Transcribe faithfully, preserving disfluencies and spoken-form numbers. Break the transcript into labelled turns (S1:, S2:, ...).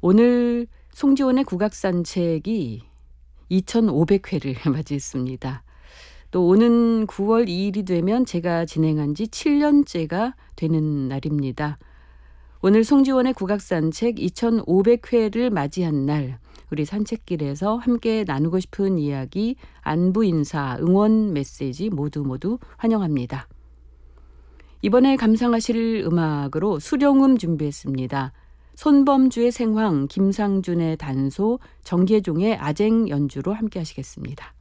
S1: 오늘 송지원의 국악산책이 이천오백 회를 맞이했습니다. 또 오는 구월 이일이 되면 제가 진행한 지 칠 년째가 되는 날입니다. 오늘 송지원의 국악산책 이천오백 회를 맞이한 날, 우리 산책길에서 함께 나누고 싶은 이야기, 안부 인사, 응원 메시지 모두 모두 환영합니다. 이번에 감상하실 음악으로 수령음 준비했습니다. 손범주의 생황, 김상준의 단소, 정계종의 아쟁 연주로 함께 하시겠습니다.